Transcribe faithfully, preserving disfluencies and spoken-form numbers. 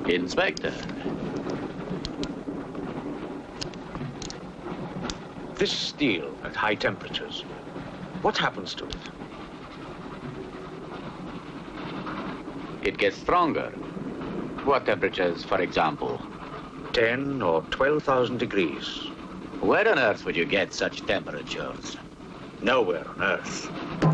Inspector. This steel at high temperatures, what happens to it? It gets stronger. What temperatures, for example? ten or twelve thousand degrees. Where on earth would you get such temperatures? Nowhere on Earth.